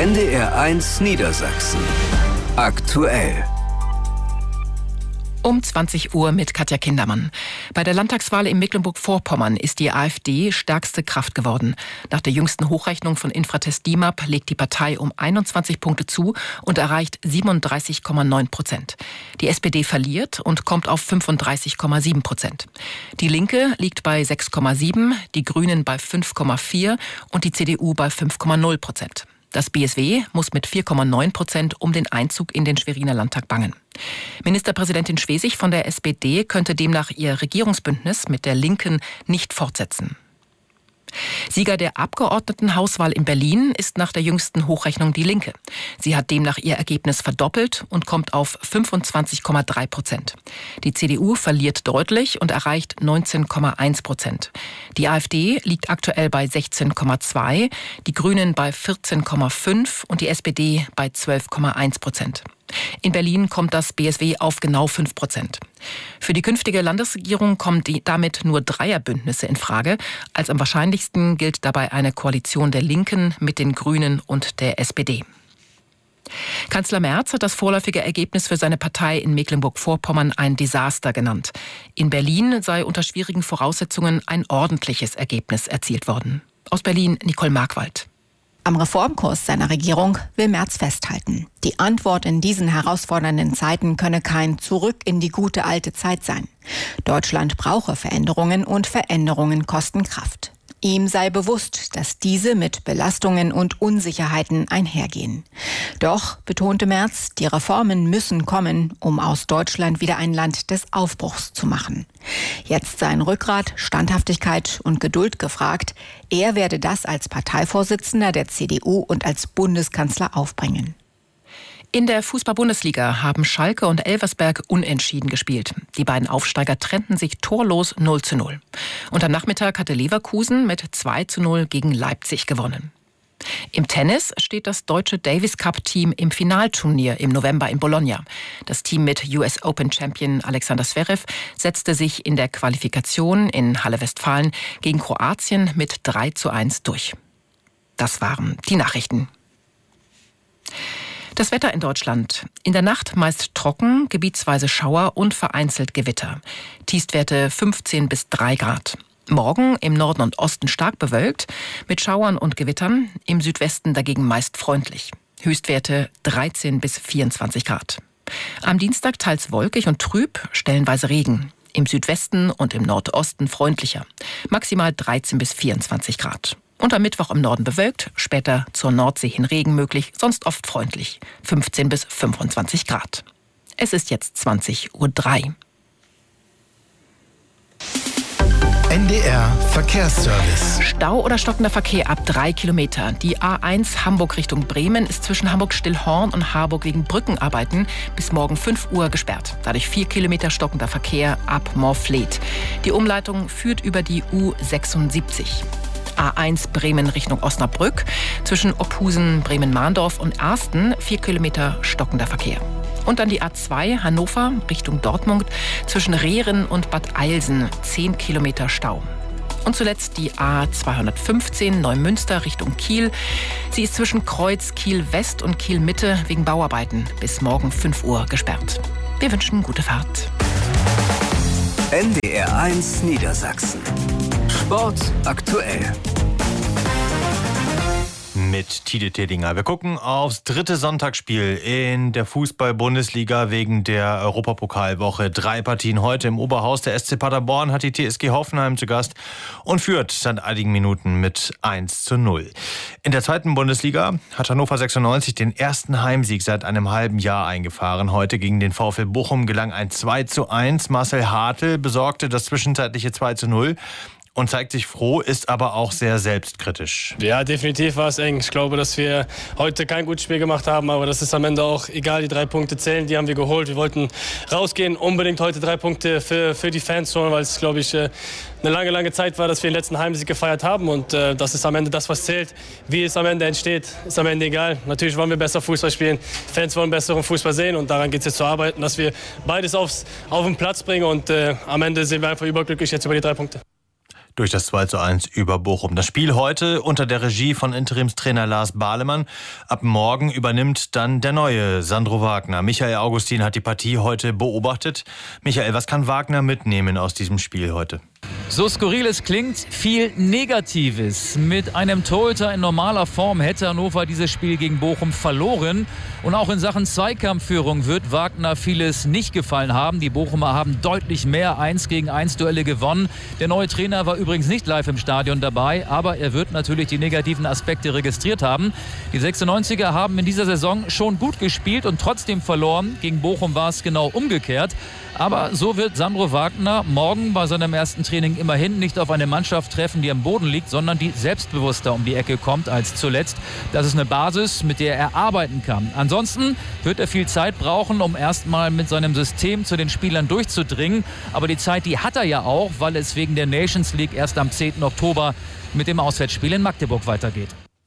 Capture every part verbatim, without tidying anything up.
N D R eins Niedersachsen. Aktuell. Um zwanzig Uhr mit Katja Kindermann. Bei der Landtagswahl in Mecklenburg-Vorpommern ist die AfD stärkste Kraft geworden. Nach der jüngsten Hochrechnung von Infratest D I M A P legt die Partei um einundzwanzig Punkte zu und erreicht siebenunddreißig Komma neun Prozent. Die S P D verliert und kommt auf fünfunddreißig Komma sieben Prozent. Die Linke liegt bei sechs Komma sieben, die Grünen bei fünf Komma vier und die C D U bei fünf Komma null Prozent. Das B S W muss mit vier Komma neun Prozent um den Einzug in den Schweriner Landtag bangen. Ministerpräsidentin Schwesig von der S P D könnte demnach ihr Regierungsbündnis mit der Linken nicht fortsetzen. Sieger der Abgeordnetenhauswahl in Berlin ist nach der jüngsten Hochrechnung die Linke. Sie hat demnach ihr Ergebnis verdoppelt und kommt auf fünfundzwanzig Komma drei Prozent. Die C D U verliert deutlich und erreicht neunzehn Komma eins Prozent. Die AfD liegt aktuell bei sechzehn Komma zwei, die Grünen bei vierzehn Komma fünf und die S P D bei zwölf Komma eins Prozent. In Berlin kommt das B S W auf genau fünf Prozent. Für die künftige Landesregierung kommen die damit nur Dreierbündnisse in Frage. Als am wahrscheinlichsten gilt dabei eine Koalition der Linken mit den Grünen und der S P D. Kanzler Merz hat das vorläufige Ergebnis für seine Partei in Mecklenburg-Vorpommern ein Desaster genannt. In Berlin sei unter schwierigen Voraussetzungen ein ordentliches Ergebnis erzielt worden. Aus Berlin Nicole Markwald. Am Reformkurs seiner Regierung will Merz festhalten. Die Antwort in diesen herausfordernden Zeiten könne kein Zurück in die gute alte Zeit sein. Deutschland brauche Veränderungen und Veränderungen kosten Kraft. Ihm sei bewusst, dass diese mit Belastungen und Unsicherheiten einhergehen. Doch, betonte Merz, die Reformen müssen kommen, um aus Deutschland wieder ein Land des Aufbruchs zu machen. Jetzt seien Rückgrat, Standhaftigkeit und Geduld gefragt. Er werde das als Parteivorsitzender der C D U und als Bundeskanzler aufbringen. In der Fußball-Bundesliga haben Schalke und Elversberg unentschieden gespielt. Die beiden Aufsteiger trennten sich torlos null zu null. Und am Nachmittag hatte Leverkusen mit zwei zu null gegen Leipzig gewonnen. Im Tennis steht das deutsche Davis-Cup-Team im Finalturnier im November in Bologna. Das Team mit U S Open-Champion Alexander Zverev setzte sich in der Qualifikation in Halle Westfalen gegen Kroatien mit drei zu eins durch. Das waren die Nachrichten. Das Wetter in Deutschland. In der Nacht meist trocken, gebietsweise Schauer und vereinzelt Gewitter. Tiefstwerte fünfzehn bis drei Grad. Morgen im Norden und Osten stark bewölkt, mit Schauern und Gewittern, im Südwesten dagegen meist freundlich. Höchstwerte dreizehn bis vierundzwanzig Grad. Am Dienstag teils wolkig und trüb, stellenweise Regen. Im Südwesten und im Nordosten freundlicher. Maximal dreizehn bis vierundzwanzig Grad. Und am Mittwoch im Norden bewölkt, später zur Nordsee hin Regen möglich, sonst oft freundlich. fünfzehn bis fünfundzwanzig Grad. Es ist jetzt zwanzig Uhr drei. N D R Verkehrsservice. Stau oder stockender Verkehr ab drei Kilometer. Die A eins Hamburg Richtung Bremen ist zwischen Hamburg-Stillhorn und Harburg wegen Brückenarbeiten bis morgen fünf Uhr gesperrt. Dadurch vier Kilometer stockender Verkehr ab Morfleet. Die Umleitung führt über die U sechsundsiebzig. A eins Bremen Richtung Osnabrück. Zwischen Ophusen, Bremen-Mahndorf und Arsten vier Kilometer stockender Verkehr. Und dann die A zwei Hannover Richtung Dortmund zwischen Rehren und Bad Eilsen zehn Kilometer Stau. Und zuletzt die A zweihundertfünfzehn Neumünster Richtung Kiel. Sie ist zwischen Kreuz Kiel West und Kiel Mitte wegen Bauarbeiten bis morgen fünf Uhr gesperrt. Wir wünschen gute Fahrt. N D R eins Niedersachsen. Sport aktuell. Mit Tide Tedinger. Wir gucken aufs dritte Sonntagsspiel in der Fußball-Bundesliga wegen der Europapokalwoche. Drei Partien heute im Oberhaus. Der S C Paderborn hat die T S G Hoffenheim zu Gast und führt seit einigen Minuten mit eins zu null. In der zweiten Bundesliga hat Hannover sechsundneunzig den ersten Heimsieg seit einem halben Jahr eingefahren. Heute gegen den VfL Bochum gelang ein zwei zu eins. Marcel Hartl besorgte das zwischenzeitliche zwei zu null. Und zeigt sich froh, ist aber auch sehr selbstkritisch. Ja, definitiv war es eng. Ich glaube, dass wir heute kein gutes Spiel gemacht haben, aber das ist am Ende auch egal. Die drei Punkte zählen, die haben wir geholt. Wir wollten rausgehen, unbedingt heute drei Punkte für, für die Fans holen, weil es, glaube ich, eine lange, lange Zeit war, dass wir den letzten Heimsieg gefeiert haben. Und äh, das ist am Ende das, was zählt. Wie es am Ende entsteht, ist am Ende egal. Natürlich wollen wir besser Fußball spielen. Die Fans wollen besseren Fußball sehen und daran geht es jetzt zu arbeiten, dass wir beides aufs, auf den Platz bringen. Und äh, am Ende sind wir einfach überglücklich jetzt über die drei Punkte. durch das zwei zu eins über Bochum. Das Spiel heute unter der Regie von Interimstrainer Lars Bahlemann. Ab morgen übernimmt dann der neue Sandro Wagner. Michael Augustin hat die Partie heute beobachtet. Michael, was kann Wagner mitnehmen aus diesem Spiel heute? So skurril es klingt, viel Negatives. Mit einem Torhüter in normaler Form hätte Hannover dieses Spiel gegen Bochum verloren. Und auch in Sachen Zweikampfführung wird Wagner vieles nicht gefallen haben. Die Bochumer haben deutlich mehr eins gegen eins Duelle gewonnen. Der neue Trainer war übrigens nicht live im Stadion dabei, aber er wird natürlich die negativen Aspekte registriert haben. Die sechsundneunziger haben in dieser Saison schon gut gespielt und trotzdem verloren. Gegen Bochum war es genau umgekehrt. Aber so wird Sandro Wagner morgen bei seinem ersten Training immerhin nicht auf eine Mannschaft treffen, die am Boden liegt, sondern die selbstbewusster um die Ecke kommt als zuletzt. Das ist eine Basis, mit der er arbeiten kann. Ansonsten wird er viel Zeit brauchen, um erstmal mit seinem System zu den Spielern durchzudringen. Aber die Zeit, die hat er ja auch, weil es wegen der Nations League erst am zehnten Oktober mit dem Auswärtsspiel in Magdeburg weitergeht.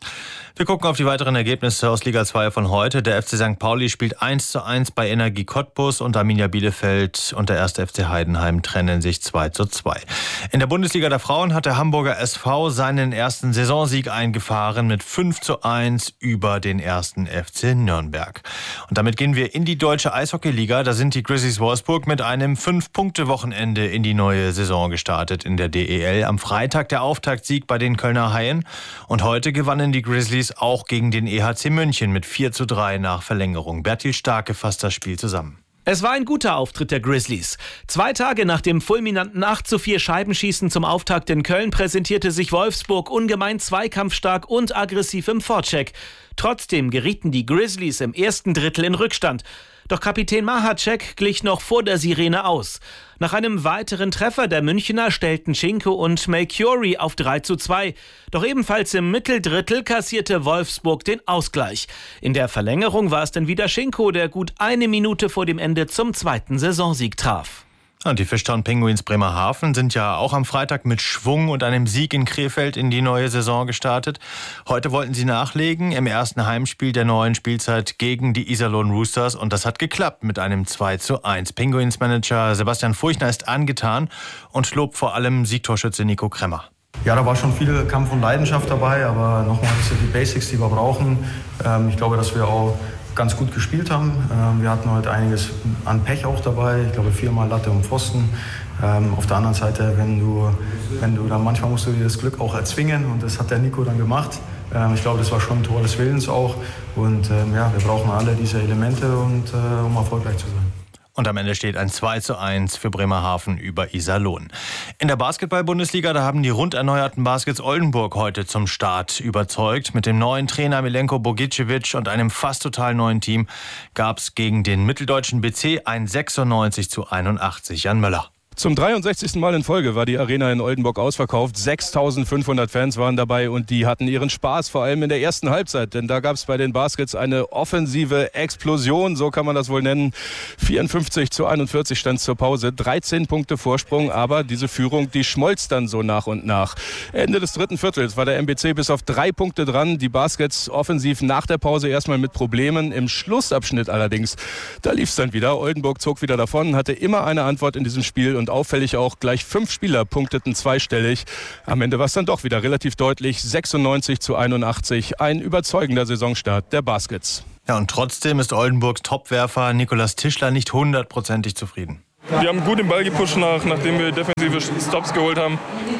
Wir gucken auf die weiteren Ergebnisse aus Liga zwei von heute. Der F C Sankt Pauli spielt eins zu eins bei Energie Cottbus und Arminia Bielefeld und der erste F C Heidenheim trennen sich zwei zu zwei. In der Bundesliga der Frauen hat der Hamburger S V seinen ersten Saisonsieg eingefahren mit fünf zu eins über den ersten F C Nürnberg. Und damit gehen wir in die deutsche Eishockeyliga. Da sind die Grizzlies Wolfsburg mit einem Fünf-Punkte-Wochenende in die neue Saison gestartet in der D E L. Am Freitag der Auftaktsieg bei den Kölner Haien und heute gewannen die Grizzlies auch gegen den E H C München mit vier zu drei nach Verlängerung. Bertil Starke fasst das Spiel zusammen. Es war ein guter Auftritt der Grizzlies. Zwei Tage nach dem fulminanten acht zu vier Scheibenschießen zum Auftakt in Köln präsentierte sich Wolfsburg ungemein zweikampfstark und aggressiv im Vorcheck. Trotzdem gerieten die Grizzlies im ersten Drittel in Rückstand. Doch Kapitän Mahacek glich noch vor der Sirene aus. Nach einem weiteren Treffer der Münchner stellten Schinko und Melchiori auf drei zu zwei. Doch ebenfalls im Mitteldrittel kassierte Wolfsburg den Ausgleich. In der Verlängerung war es dann wieder Schinko, der gut eine Minute vor dem Ende zum zweiten Saisonsieg traf. Und die Fischtown Penguins Bremerhaven sind ja auch am Freitag mit Schwung und einem Sieg in Krefeld in die neue Saison gestartet. Heute wollten sie nachlegen im ersten Heimspiel der neuen Spielzeit gegen die Iserlohn Roosters und das hat geklappt mit einem zwei zu eins. Penguins-Manager Sebastian Furchner ist angetan und lobt vor allem Siegtorschütze Nico Kremmer. Ja, da war schon viel Kampf und Leidenschaft dabei, aber nochmal, das sind die Basics, die wir brauchen. Ähm, ich glaube, dass wir auch ganz gut gespielt haben. Ähm, wir hatten heute einiges an Pech auch dabei. Ich glaube, viermal Latte und Pfosten. Ähm, auf der anderen Seite, wenn du, wenn du dann manchmal musst du dir das Glück auch erzwingen und das hat der Nico dann gemacht. Ähm, ich glaube, das war schon ein Tor des Willens auch. Und ähm, ja, wir brauchen alle diese Elemente, und, äh, um erfolgreich zu sein. Und am Ende steht ein zwei zu eins für Bremerhaven über Iserlohn. In der Basketball-Bundesliga, da haben die rund erneuerten Baskets Oldenburg heute zum Start überzeugt. Mit dem neuen Trainer Milenko Bogicevic und einem fast total neuen Team gab es gegen den mitteldeutschen B C ein sechsundneunzig zu einundachtzig. Jan Möller. Zum dreiundsechzigsten Mal in Folge war die Arena in Oldenburg ausverkauft. sechstausendfünfhundert Fans waren dabei und die hatten ihren Spaß, vor allem in der ersten Halbzeit. Denn da gab es bei den Baskets eine offensive Explosion, so kann man das wohl nennen. vierundfünfzig zu einundvierzig stand zur Pause, dreizehn Punkte Vorsprung, aber diese Führung, die schmolz dann so nach und nach. Ende des dritten Viertels war der M B C bis auf drei Punkte dran. Die Baskets offensiv nach der Pause erstmal mit Problemen. Im Schlussabschnitt allerdings, da lief es dann wieder. Oldenburg zog wieder davon, hatte immer eine Antwort in diesem Spiel und Und auffällig auch gleich fünf Spieler punkteten zweistellig. Am Ende war es dann doch wieder relativ deutlich. sechsundneunzig zu einundachtzig. Ein überzeugender Saisonstart der Baskets. Ja, und trotzdem ist Oldenburgs Topwerfer Nikolaus Tischler nicht hundertprozentig zufrieden. Wir haben gut den Ball gepusht, nach, nachdem wir defensive Stops geholt haben.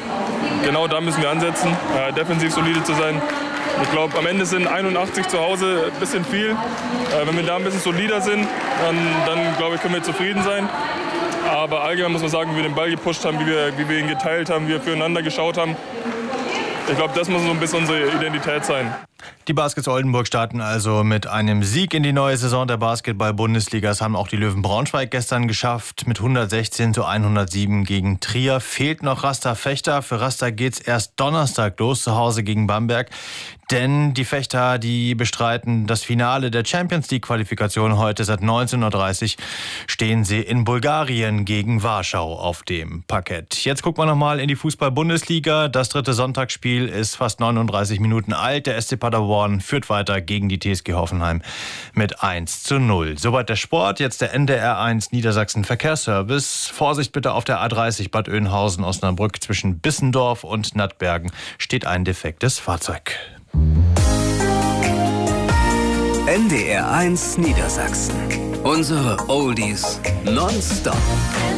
Genau da müssen wir ansetzen, äh, defensiv solide zu sein. Ich glaube, am Ende sind einundachtzig zu Hause ein bisschen viel. Äh, wenn wir da ein bisschen solider sind, dann, dann glaube ich, können wir zufrieden sein. Aber allgemein muss man sagen, wie wir den Ball gepusht haben, wie wir, wie wir ihn geteilt haben, wie wir füreinander geschaut haben. Ich glaube, das muss so ein bisschen unsere Identität sein. Die Baskets Oldenburg starten also mit einem Sieg in die neue Saison der Basketball-Bundesliga. Das haben auch die Löwen Braunschweig gestern geschafft mit hundertsechzehn zu hundertsieben gegen Trier. Fehlt noch Rasta Fechter. Für Rasta geht's erst Donnerstag los, zu Hause gegen Bamberg. Denn die Fechter, die bestreiten das Finale der Champions-League-Qualifikation heute. Seit neunzehn Uhr dreißig stehen sie in Bulgarien gegen Warschau auf dem Parkett. Jetzt gucken wir nochmal in die Fußball-Bundesliga. Das dritte Sonntagsspiel ist fast neununddreißig Minuten alt. Der S C Paderborn Paderborn führt weiter gegen die T S G Hoffenheim mit eins zu null. Soweit der Sport. Jetzt der N D R eins Niedersachsen Verkehrsservice. Vorsicht bitte auf der A dreißig Bad Oeynhausen-Osnabrück zwischen Bissendorf und Nattbergen steht ein defektes Fahrzeug. N D R eins Niedersachsen. Unsere Oldies nonstop.